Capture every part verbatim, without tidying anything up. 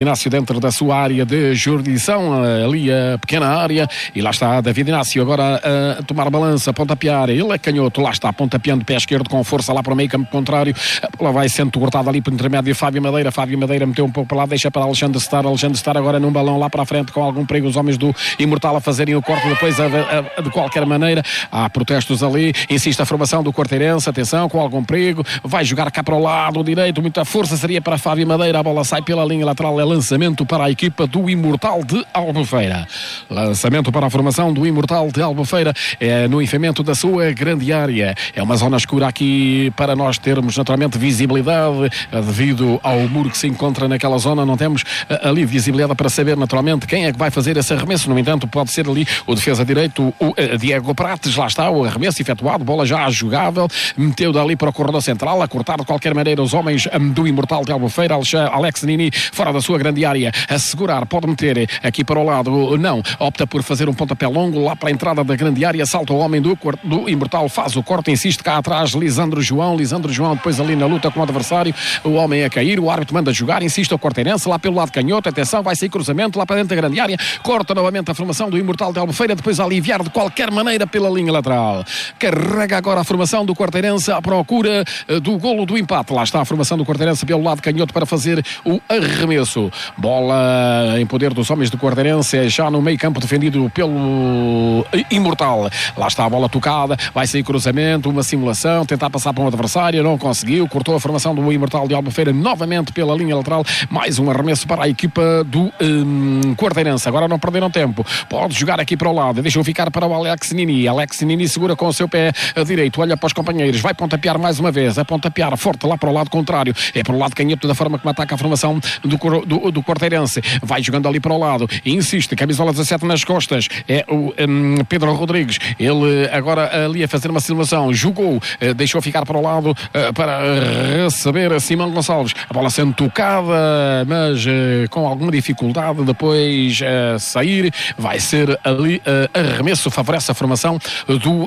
Inácio dentro da sua área de jurisdição, ali a pequena área, e lá está David Inácio agora a tomar balança, a pontapear, ele é canhoto, lá está pontapeando de pé esquerdo com força lá para o meio campo contrário, a bola vai sendo cortada ali por intermédio de Fábio Madeira, Fábio Madeira meteu um pouco para lá, deixa para Alexandre Star, Alexandre Star agora num balão lá para a frente com algum perigo, os homens do Imortal a fazerem o corte depois a, a, a, de qualquer maneira, há protestos ali, insiste a formação do Quarteirense, atenção, com algum perigo, vai jogar cá para o lado direito, muita força seria para Fábio Madeira, a bola sai pela linha lateral, é lançamento para a equipa do Imortal de Albufeira. Lançamento para a formação do Imortal de Albufeira, é no enfiamento da sua grande área. É uma zona escura aqui para nós termos naturalmente visibilidade, devido ao muro que se encontra naquela zona, não temos ali visibilidade para saber naturalmente quem é que vai fazer esse arremesso. No entanto, pode ser ali o defesa direito, o Diego Prates, lá está o arremesso efetuado, bola já jogável, meteu dali para o corredor central, a cortar de qualquer maneira os homens do Imortal de Albufeira. Alex Nini fora da sua grande área, a segurar, pode meter aqui para o lado, não, opta por fazer um pontapé longo lá para a entrada da grande área, salta o homem do, do Imortal, faz o corte, insiste cá atrás, Lisandro João, Lisandro João depois ali na luta com o adversário, o homem a cair, o árbitro manda jogar, insiste o Quarteirense lá pelo lado canhoto, atenção, vai sair cruzamento lá para dentro da grande área, corta novamente a formação do Imortal de Albufeira, depois a aliviar de qualquer maneira pela linha lateral, carrega agora a formação do Quarteirense à procura do golo do empate, lá está a formação do Quarteirense pelo lado canhoto para fazer o arremesso, bola em poder dos homens do Quarteirense, já no meio campo defendido pelo Imortal, lá está a bola tocada, vai sair cruzamento, uma simulação, tentar passar para um adversário, não conseguiu, cortou a formação do Imortal de Albufeira novamente pela linha lateral, mais um arremesso para a equipa do um, Quarteirense, agora não perderam tempo, pode jogar aqui para o lado, deixam ficar para o Alex Nini, Alex Nini segura com o seu pé direito, olha para os companheiros, vai pontapear mais uma vez, a pontapear forte lá para o lado contrário, é para o lado canhoto da forma como ataca a formação do, do, do Quarteirense, vai jogando ali para o lado, insiste, camisola dezassete nas costas, é o um, Pedro Rodrigues, ele agora ali a fazer uma simulação, jogou, uh, deixou ficar para o lado uh, para receber Simão Gonçalves, a bola sendo tocada, mas uh, com alguma dificuldade, depois uh, sair, vai ser ali uh, arremesso, favorece a formação do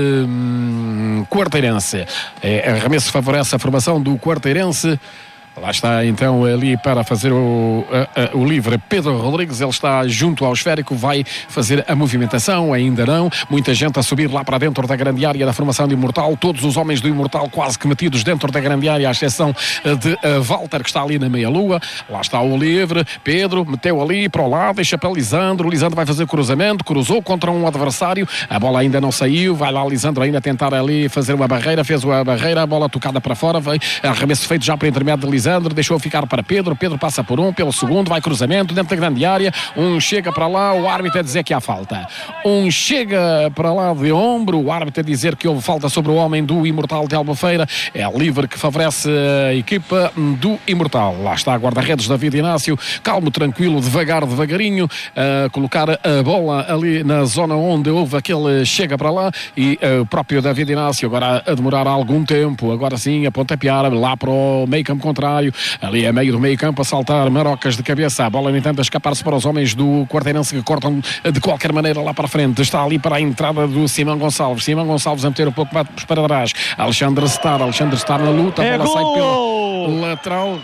uh, Quarteirense, é, arremesso favorece a formação do Quarteirense. Lá está então ali para fazer o, a, a, o livre Pedro Rodrigues, ele está junto ao esférico, vai fazer a movimentação, ainda não, muita gente a subir lá para dentro da grande área da formação do Imortal, todos os homens do Imortal quase que metidos dentro da grande área, à exceção de uh, Walter, que está ali na meia-lua, lá está o livre, Pedro meteu ali para o lado, deixa para Lisandro, Lisandro vai fazer cruzamento, cruzou contra um adversário, a bola ainda não saiu, vai lá Lisandro ainda tentar ali fazer uma barreira, fez a barreira, a bola tocada para fora, vai arremesso feito já por intermédio de Lisandro, Lisandro deixou ficar para Pedro, Pedro passa por um, pelo segundo, vai cruzamento dentro da grande área, um chega para lá, o árbitro a dizer que há falta, um chega para lá de ombro, o árbitro a dizer que houve falta sobre o homem do Imortal de Albufeira, é livre que favorece a equipa do Imortal, lá está a guarda-redes David Inácio, calmo, tranquilo, devagar, devagarinho, a colocar a bola ali na zona onde houve aquele chega para lá, e uh, o próprio David Inácio agora a demorar algum tempo, agora sim a pontapear lá para o meio campo contrário, ali a meio do meio campo a saltar marocas de cabeça, a bola no entanto a escapar-se para os homens do Quarteirense que cortam de qualquer maneira lá para a frente, está ali para a entrada do Simão Gonçalves, Simão Gonçalves a meter um pouco mais para trás, Alexandre Star, Alexandre Star na luta, a bola sai pelo lateral.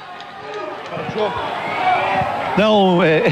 Não, é...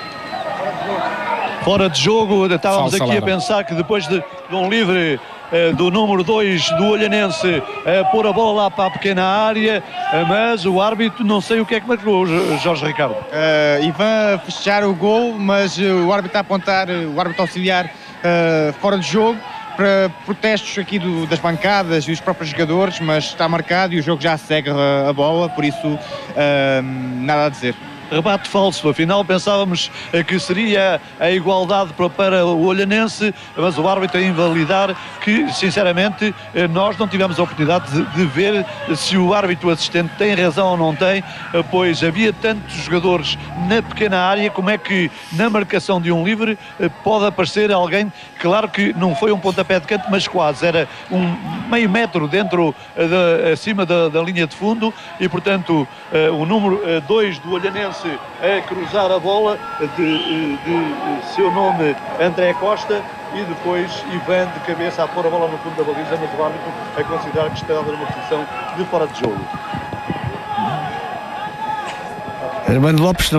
fora de jogo, estávamos Falsa aqui Lara. a pensar que depois de, de um livre eh, do número dois do Olhanense eh, pôr a bola lá para a pequena área, eh, mas o árbitro não sei o que é que marcou, Jorge Ricardo. Uh, Ivan a festejar o gol, mas uh, o árbitro está a apontar, uh, o árbitro auxiliar uh, fora de jogo, para protestos aqui do, das bancadas e dos próprios jogadores, mas está marcado e o jogo já segue a, a bola, por isso uh, nada a dizer. Rebate falso, afinal pensávamos que seria a igualdade para, para o Olhanense, mas o árbitro a invalidar, que sinceramente nós não tivemos a oportunidade de, de ver se o árbitro assistente tem razão ou não tem, pois havia tantos jogadores na pequena área, como é que na marcação de um livre pode aparecer alguém, claro que não foi um pontapé de canto, mas quase, era um meio metro dentro, de, acima da, da linha de fundo, e portanto o número dois do Olhanense a cruzar a bola, de, de, de seu nome André Costa, e depois Ivan de cabeça a pôr a bola no fundo da baliza, mas o árbitro a considerar que estava numa posição de fora de jogo. Armando Lopes